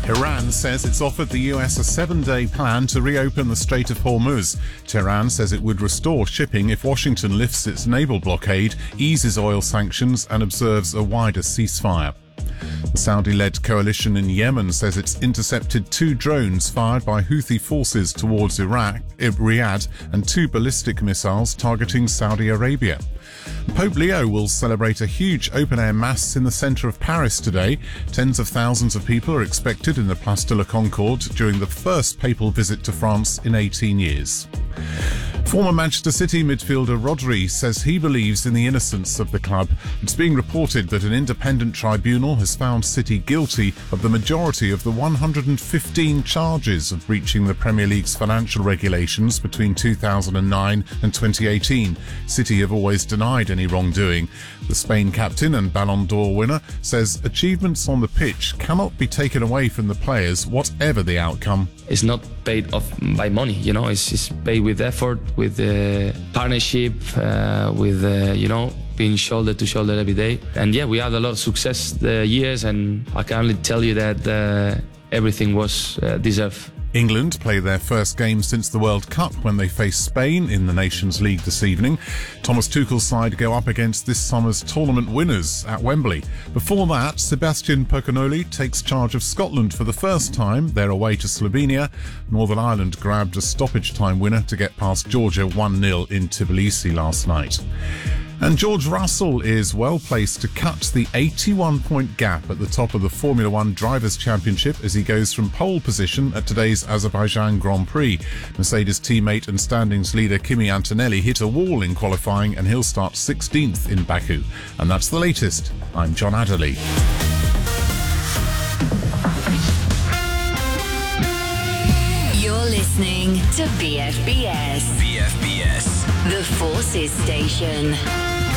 Iran says it's offered the US a 7-day plan to reopen the Strait of Hormuz. Tehran says it would restore shipping if Washington lifts its naval blockade, eases oil sanctions and observes a wider ceasefire. The Saudi-led coalition in Yemen says it's intercepted 2 drones fired by Houthi forces towards Riyadh, and 2 ballistic missiles targeting Saudi Arabia. Pope Leo will celebrate a huge open-air mass in the centre of Paris today. Tens of thousands of people are expected in the Place de la Concorde during the first papal visit to France in 18 years. Former Manchester City midfielder Rodri says he believes in the innocence of the club. It's being reported that an independent tribunal has found City guilty of the majority of the 115 charges of breaching the Premier League's financial regulations between 2009 and 2018. City have always denied any wrongdoing. The Spain captain and Ballon d'Or winner says achievements on the pitch cannot be taken away from the players, whatever the outcome. It's not paid off by money, it's paid with effort, with partnership, with being shoulder to shoulder every day. And we had a lot of success the years, and I can only tell you that everything was deserved. England play their first game since the World Cup when they face Spain in the Nations League this evening. Thomas Tuchel's side go up against this summer's tournament winners at Wembley. Before that, Sebastian Pocanoli takes charge of Scotland for the first time. They're away to Slovenia. Northern Ireland grabbed a stoppage time winner to get past Georgia 1-0 in Tbilisi last night. And George Russell is well placed to cut the 81-point gap at the top of the Formula One Drivers' Championship as he goes from pole position at today's Azerbaijan Grand Prix. Mercedes teammate and standings leader Kimi Antonelli hit a wall in qualifying and he'll start 16th in Baku. And that's the latest. I'm John Adderley. You're listening to BFBS. BFBS. The Forces Station.